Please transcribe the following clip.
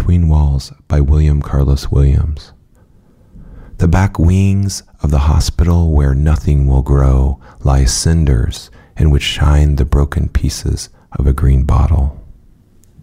Between Walls by William Carlos Williams. The back wings of the hospital where nothing will grow lie cinders in which shine the broken pieces of a green bottle.